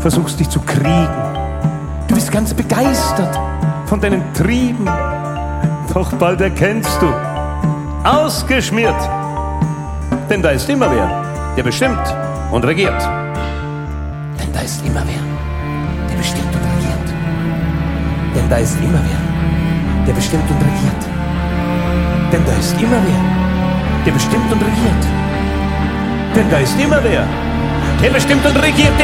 versuchst dich zu kriegen. Du bist ganz begeistert von deinen Trieben. Doch bald erkennst du, ausgeschmiert. Denn da ist immer wer, der bestimmt und regiert. Denn da ist immer wer, der bestimmt und regiert. Denn da ist immer wer, der bestimmt und regiert. Denn da ist immer wer, der bestimmt und regiert. Denn da ist immer wer, der bestimmt und regiert.